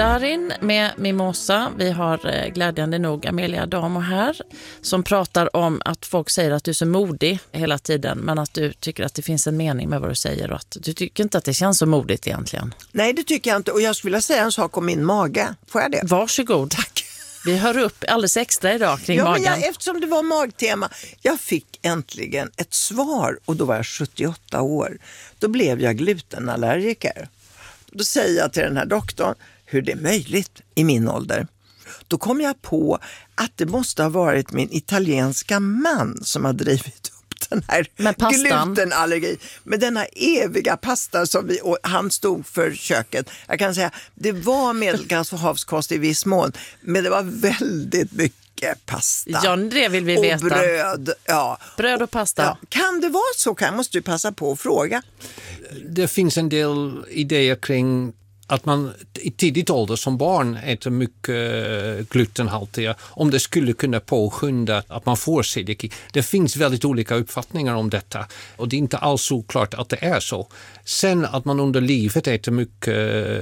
Darin med Mimosa. Vi har glädjande nog Amelia Damo här som pratar om att folk säger att du är så modig hela tiden, men att du tycker att det finns en mening med vad du säger och att du tycker inte att det känns så modigt egentligen. Nej, det tycker jag inte. Och jag skulle vilja säga en sak om min mage. Får jag det? Varsågod. Tack. Vi hör upp alldeles extra idag kring magen. Men eftersom det var magtema, jag fick äntligen ett svar och då var jag 78 år. Då blev jag glutenallergiker. Då säger jag till den här doktorn hur det är möjligt i min ålder. Då kom jag på att det måste ha varit min italienska man som har drivit upp den här glutenallergi. Med denna eviga pasta som han stod för köket. Jag kan säga, det var medelklass och havskost i viss mån, men det var väldigt mycket pasta. Ja, det vill vi veta. Och bröd. Ja. Bröd och pasta. Ja. Kan det vara så? Måste du passa på att fråga. Det finns en del idéer kring att man i tidigt ålder som barn äter mycket glutenhaltiga, om det skulle kunna påskynda att man får celiaki. Det finns väldigt olika uppfattningar om detta och det är inte alls så klart att det är så. Sen att man under livet äter mycket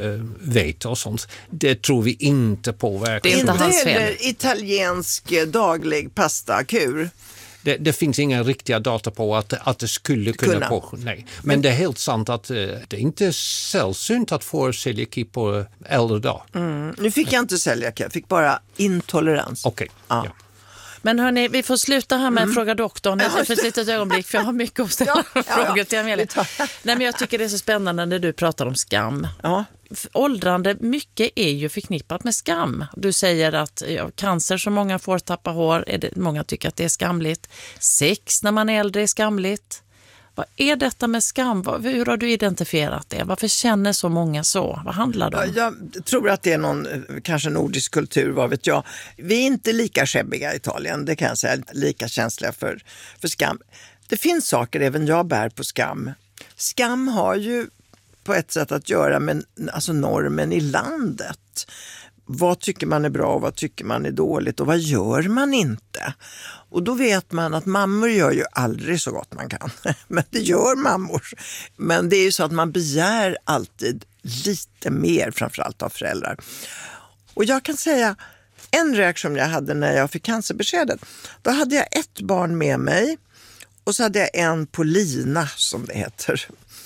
vete och sånt, det tror vi inte påverkar. Det är inte hans fel. Eller italiensk daglig pastakur. Det finns inga riktiga data på att det skulle kunna påskynda. Nej. Men det är helt sant att det är inte sällsynt att få celiaki på äldre dag. Nu fick jag inte celiaki, jag fick bara intolerans. Okej. Ja. Men hörni, vi får sluta här med Fråga doktorn för ett litet ögonblick, för jag har mycket att ställa frågor till Amelia. Nej, men jag tycker det är så spännande när du pratar om skam. Ja. Åldrande, mycket är ju förknippat med skam. Du säger att cancer som många får, tappa hår, många tycker att det är skamligt. Sex när man är äldre är skamligt. Vad är detta med skam? Hur har du identifierat det? Varför känner så många så? Vad handlar det om? Jag tror att det är någon, kanske nordisk kultur, vad vet jag. Vi är inte lika skäbbiga i Italien, det kan jag säga, lika känsliga för skam. Det finns saker, även jag bär på skam. Skam har ju på ett sätt att göra med alltså normen i landet. Vad tycker man är bra och vad tycker man är dåligt och vad gör man inte? Och då vet man att mammor gör ju aldrig så gott man kan. Men det gör mammor. Men det är ju så att man begär alltid lite mer, framförallt av föräldrar. Och jag kan säga, en reaktion jag hade när jag fick cancerbeskedet, då hade jag ett barn med mig och så hade jag en på lina, som det heter.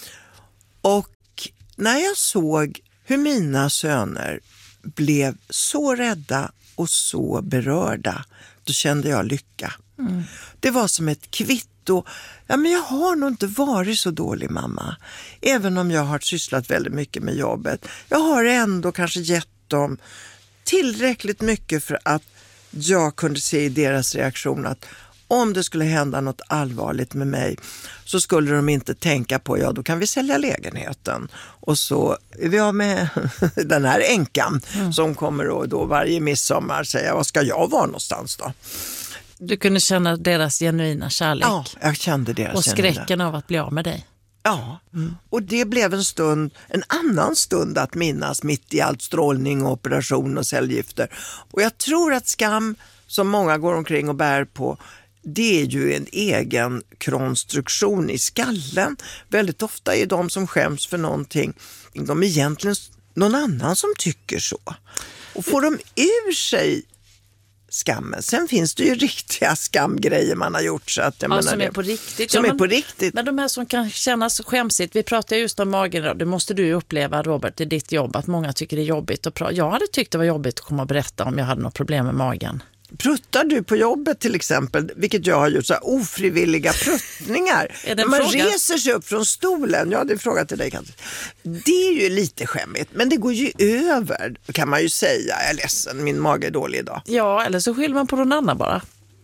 Och när jag såg hur mina söner blev så rädda och så berörda, då kände jag lycka. Det var som ett kvitto. Ja, men jag har nog inte varit så dålig mamma. Även om jag har sysslat väldigt mycket med jobbet. Jag har ändå kanske gett dem tillräckligt mycket för att jag kunde se i deras reaktion att om det skulle hända något allvarligt med mig så skulle de inte tänka på, ja då kan vi sälja lägenheten. Och så är vi av med den här änkan som kommer då varje midsommar säga, vad ska jag vara någonstans då? Du kunde känna deras genuina kärlek. Ja, jag kände deras och skräcken av att bli av med dig. Ja, och det blev en annan stund att minnas mitt i allt strålning och operation och cellgifter. Och jag tror att skam som många går omkring och bär på, det är ju en egen konstruktion i skallen. Väldigt ofta är de som skäms för någonting, de är egentligen någon annan som tycker så. Och får de ur sig skammen. Sen finns det ju riktiga skamgrejer man har gjort. Så att, som är på riktigt. Som är på riktigt. Men de här som kan kännas skämsigt, vi pratar just om magen, det måste du uppleva, Robert, i ditt jobb, att många tycker det är jobbigt att prata. Jag hade tyckt det var jobbigt att komma och berätta om jag hade något problem med magen. Pruttar du på jobbet till exempel, vilket jag har gjort, så här ofrivilliga pruttningar. Man reser sig upp från stolen, ja det är en fråga till dig kanske. Det är ju lite skämmigt, men det går ju över kan man ju säga. Jag är ledsen, min mage är dålig idag. Ja, eller så skyller man på någon annan bara.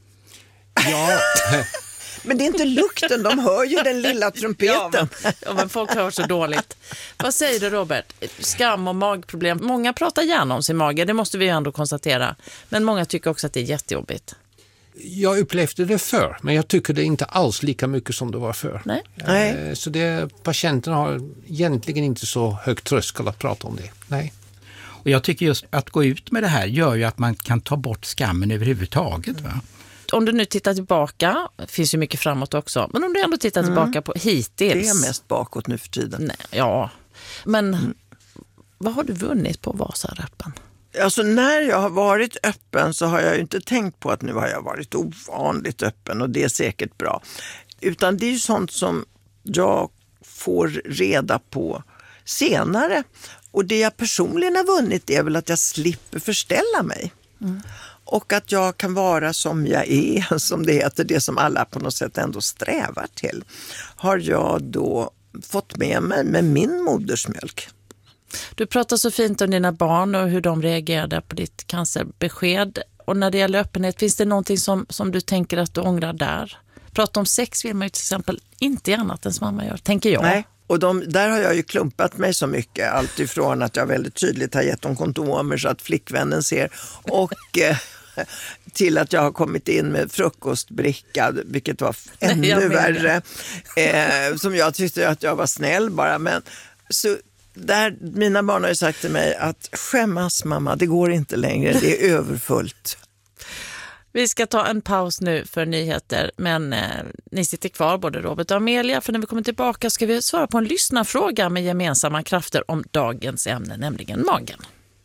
Ja. Men det är inte lukten, de hör ju den lilla trumpeten. Ja, men folk hör så dåligt. Vad säger du, Robert? Skam och magproblem. Många pratar gärna om sin mage, det måste vi ju ändå konstatera. Men många tycker också att det är jättejobbigt. Jag upplevde det förr, men jag tycker det är inte alls lika mycket som det var förr. Nej. Så patienten har egentligen inte så högt tröskel att prata om det. Nej. Och jag tycker just att gå ut med det här gör ju att man kan ta bort skammen överhuvudtaget, va? Om du nu tittar tillbaka, finns ju mycket framåt också, men om du ändå tittar tillbaka på hittills. Det är mest bakåt nu för tiden. Nej, ja, men Vad har du vunnit på att vara så här öppen? Alltså när jag har varit öppen så har jag ju inte tänkt på att nu har jag varit ovanligt öppen och det är säkert bra. Utan det är ju sånt som jag får reda på senare. Och det jag personligen har vunnit är väl att jag slipper förställa mig. Och att jag kan vara som jag är, som det heter, det som alla på något sätt ändå strävar till. Har jag då fått med mig med min modersmjölk. Du pratar så fint om dina barn och hur de reagerade på ditt cancerbesked. Och när det gäller öppenhet, finns det någonting som du tänker att du ångrar där? Prata om sex vill man ju till exempel inte annat än som mamma gör, tänker jag. Nej, och där har jag ju klumpat mig så mycket. Allt ifrån att jag väldigt tydligt har gett dem kondomer så att flickvännen ser. Och till att jag har kommit in med frukostbricka, vilket var ännu värre. Som jag tyckte att jag var snäll bara. Men så mina barn har ju sagt till mig att skämmas mamma, det går inte längre, det är överfullt. Vi ska ta en paus nu för nyheter, men ni sitter kvar både Robert och Amelia, för när vi kommer tillbaka ska vi svara på en lyssnarfråga med gemensamma krafter om dagens ämne, nämligen magen.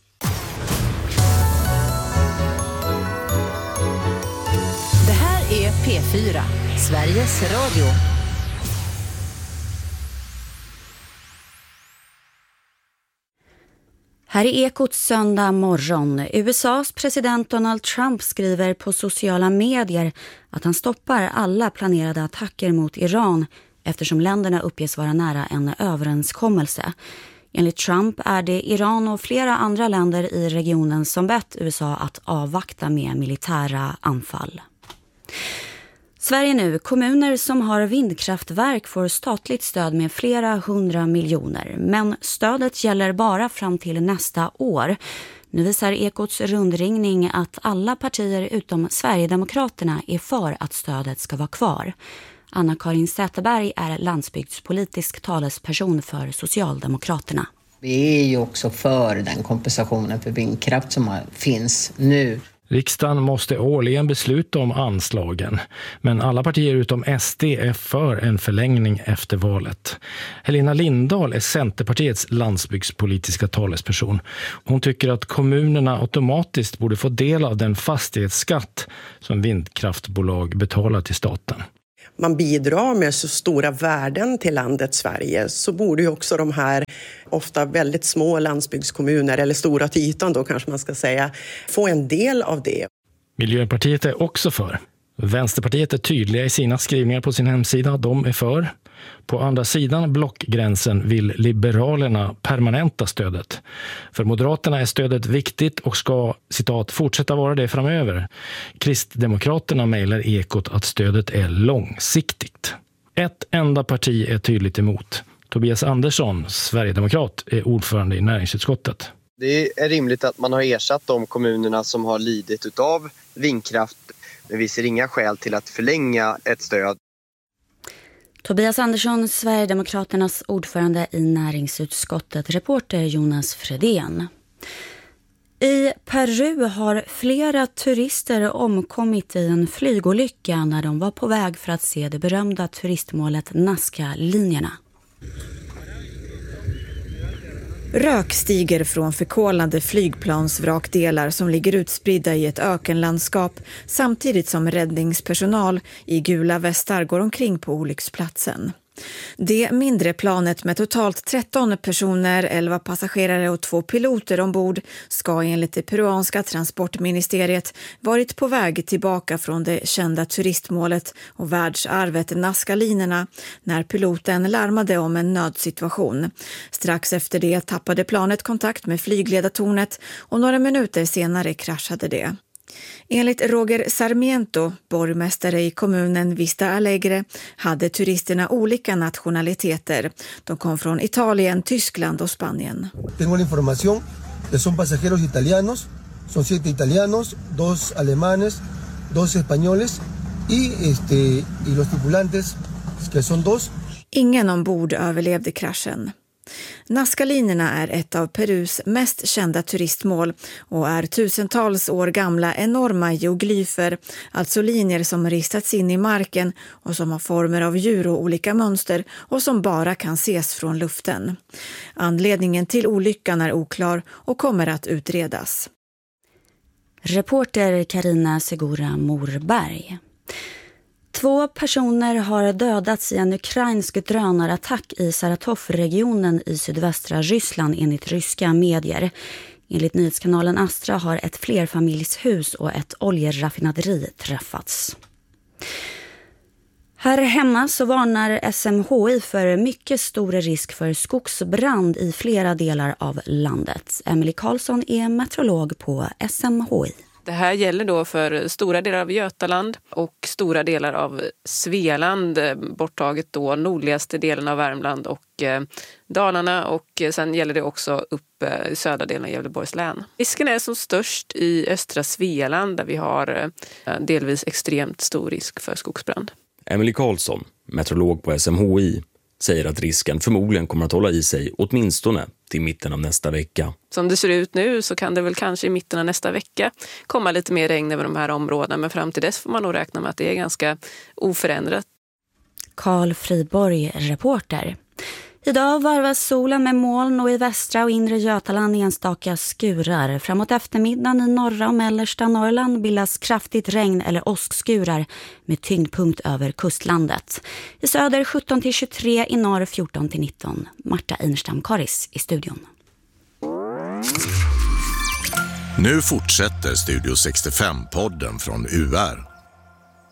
Det här är P4, Sveriges Radio. Här är Ekot söndag morgon. USAs president Donald Trump skriver på sociala medier att han stoppar alla planerade attacker mot Iran eftersom länderna uppges vara nära en överenskommelse. Enligt Trump är det Iran och flera andra länder i regionen som bett USA att avvakta med militära anfall. Sverige nu. Kommuner som har vindkraftverk får statligt stöd med flera 100 miljoner. Men stödet gäller bara fram till nästa år. Nu visar Ekots rundringning att alla partier utom Sverigedemokraterna är för att stödet ska vara kvar. Anna-Karin Säterberg är landsbygdspolitisk talesperson för Socialdemokraterna. Vi är ju också för den kompensationen för vindkraft som finns nu. Riksdagen måste årligen besluta om anslagen, men alla partier utom SD är för en förlängning efter valet. Helena Lindahl är Centerpartiets landsbygdspolitiska talesperson. Hon tycker att kommunerna automatiskt borde få del av den fastighetsskatt som vindkraftbolag betalar till staten. Man bidrar med så stora värden till landet Sverige, så borde ju också de här ofta väldigt små landsbygdskommuner, eller stora till ytan då kanske man ska säga, få en del av det. Miljöpartiet är också för. Vänsterpartiet är tydliga i sina skrivningar på sin hemsida. De är för. På andra sidan blockgränsen vill Liberalerna permanenta stödet. För Moderaterna är stödet viktigt och ska, citat, fortsätta vara det framöver. Kristdemokraterna mejlar Ekot att stödet är långsiktigt. Ett enda parti är tydligt emot. Tobias Andersson, Sverigedemokrat, är ordförande i näringsutskottet. Det är rimligt att man har ersatt de kommunerna som har lidit utav vindkraft, men vi ser inga skäl till att förlänga ett stöd. Tobias Andersson, Sverigedemokraternas ordförande i näringsutskottet, reporter Jonas Fredén. I Peru har flera turister omkommit i en flygolycka när de var på väg för att se det berömda turistmålet Nazca-linjerna. Rök stiger från förkolnade flygplansvrakdelar som ligger utspridda i ett ökenlandskap samtidigt som räddningspersonal i gula västar går omkring på olycksplatsen. Det mindre planet med totalt 13 personer, 11 passagerare och 2 piloter ombord ska enligt det peruanska transportministeriet varit på väg tillbaka från det kända turistmålet och världsarvet Nazca-linerna när piloten larmade om en nödsituation. Strax efter det tappade planet kontakt med flygledartornet och några minuter senare kraschade det. Enligt Roger Sarmiento, borgmästare i kommunen Vista Alegre, hade turisterna olika nationaliteter. De kom från Italien, Tyskland och Spanien. Tengo la información que son pasajeros italianos, son 7 italianos, 2 alemanes, 2 españoles y los tripulantes que son 2. Ingen ombord överlevde kraschen. Nazca-linerna är ett av Perus mest kända turistmål och är tusentals år gamla enorma geoglyfer, alltså linjer som ristats in i marken och som har former av djur och olika mönster och som bara kan ses från luften. Anledningen till olyckan är oklar och kommer att utredas. Reporter Karina Segura Morberg. 2 personer har dödats i en ukrainsk drönarattack i Saratov-regionen i sydvästra Ryssland enligt ryska medier. Enligt nyhetskanalen Astra har ett flerfamiljshus och ett oljeraffinaderi träffats. Här hemma så varnar SMHI för mycket stor risk för skogsbrand i flera delar av landet. Emily Karlsson är meteorolog på SMHI. Det här gäller då för stora delar av Götaland och stora delar av Svealand, borttaget då nordligaste delen av Värmland och Dalarna, och sen gäller det också upp i södra delen av Gävleborgs län. Risken är som störst i östra Svealand där vi har delvis extremt stor risk för skogsbrand. Emily Karlsson, meteorolog på SMHI, säger att risken förmodligen kommer att hålla i sig åtminstone till mitten av nästa vecka. Som det ser ut nu så kan det väl kanske i mitten av nästa vecka komma lite mer regn över de här områdena, men fram till dess får man nog räkna med att det är ganska oförändrat. Carl Friborg, reporter. Idag varvas solen med moln och i västra och inre Götaland enstaka skurar. Framåt eftermiddagen i norra och mellersta Norrland bildas kraftigt regn eller åskskurar med tyngdpunkt över kustlandet. I söder 17-23, i norr 14-19. Marta Einerstam-Karis i studion. Nu fortsätter Studio 65-podden från UR.